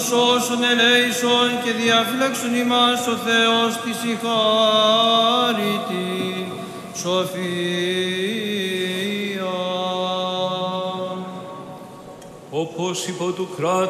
σώσον ελέησον και διαφύλαξον ημάς ο Θεός της η χάρητη σοφία. Όπως υπό του κράτους